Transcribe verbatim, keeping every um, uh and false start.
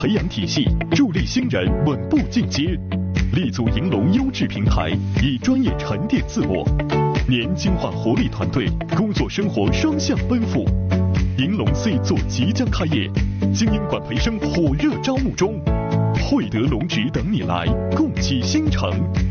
培养体系，助力新人稳步进阶。立足银龙优质平台，以专业沉淀自我，年轻化活力团队，工作生活双向奔赴。银龙 C 座即将开业，精英管培生火热招募中，惠德龙职等你来，共启新城。